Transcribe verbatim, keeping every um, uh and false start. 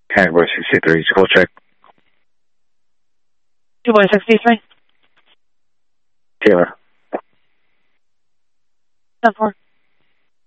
Hangar sixty-three, school check. two by sixty-three. Taylor. ten four.